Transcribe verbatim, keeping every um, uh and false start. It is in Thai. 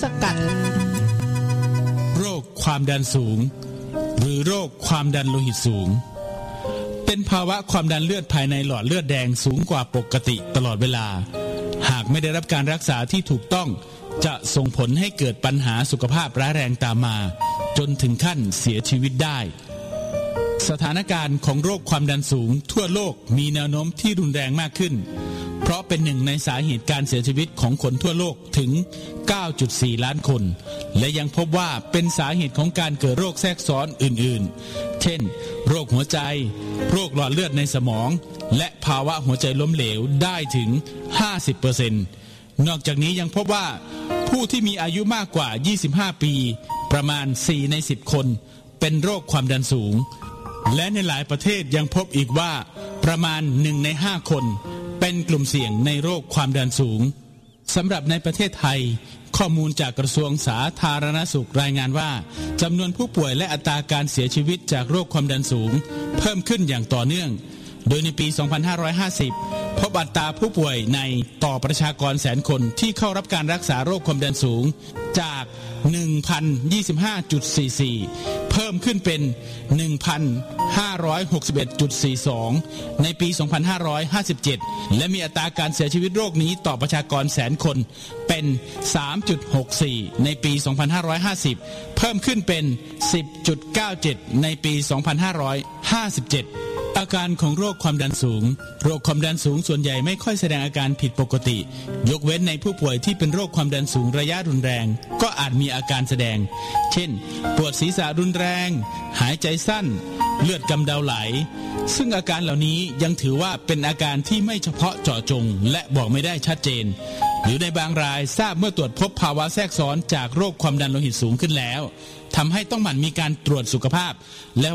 สกัดโรคความดันสูงหรือโรคความดันโลหิตสูงเป็นภาวะความดันเลือดภายในหลอดเลือดแดงสูงกว่าปกติตลอดเวลาหากไม่ได้รับการรักษาที่ถูกต้องจะส่งผลให้เกิดปัญหาสุขภาพร้ายแรงตามมาจนถึงขั้นเสียชีวิตได้สถานการณ์ของโรคความดันสูงทั่วโลกมีแนวโน้มที่รุนแรงมากขึ้นเพราะเป็นหนึ่งในสาเหตุการเสียชีวิตของคนทั่วโลกถึง เก้าจุดสี่ ล้านคนและยังพบว่าเป็นสาเหตุของการเกิดโรคแทรกซ้อนอื่นๆเช่นโรคหัวใจโรคหลอดเลือดในสมองและภาวะหัวใจล้มเหลวได้ถึง ห้าสิบเปอร์เซ็นต์ นอกจากนี้ยังพบว่าผู้ที่มีอายุมากกว่ายี่สิบห้าปีประมาณสี่ในสิบคนเป็นโรคความดันสูงและในหลายประเทศยังพบอีกว่าประมาณหนึ่งในห้าคนเป็นกลุ่มเสี่ยงในโรคความดันสูงสำหรับในประเทศไทยข้อมูลจากกระทรวงสาธารณสุขรายงานว่าจำนวนผู้ป่วยและอัตราการเสียชีวิตจากโรคความดันสูงเพิ่มขึ้นอย่างต่อเนื่องโดยในปี สองพันห้าร้อยห้าสิบ พบอัตราผู้ป่วยในต่อประชากรแสนคนที่เข้ารับการรักษาโรคความดันสูงจาก หนึ่งพันยี่สิบห้าจุดสี่สี่ เพิ่มขึ้นเป็น หนึ่งพันห้าร้อยหกสิบเอ็ดจุดสี่สอง ในปี สองพันห้าร้อยห้าสิบเจ็ด และมีอัตราการเสียชีวิตโรคนี้ต่อประชากรแสนคนเป็น สามจุดหกสี่ ในปี สองพันห้าร้อยห้าสิบ เพิ่มขึ้นเป็น สิบจุดเก้าเจ็ด ในปี สองพันห้าร้อยห้าสิบเจ็ดอาการของโรคความดันสูงโรคความดันสูงส่วนใหญ่ไม่ค่อยแสดงอาการผิดปกติยกเว้นในผู้ป่วยที่เป็นโรคความดันสูงระยะรุนแรงก็อาจมีอาการแสดงเช่นปวดศีรษะรุนแรงหายใจสั้นเลือดกำเดาไหลซึ่งอาการเหล่านี้ยังถือว่าเป็นอาการที่ไม่เฉพาะเจาะจงและบอกไม่ได้ชัดเจนหรือในบางรายทราบเมื่อตรวจพบภาวะแทรกซ้อนจากโรคความดันโลหิตสูงขึ้นแล้วทำให้ต้องหมั่นมีการตรวจสุขภาพและ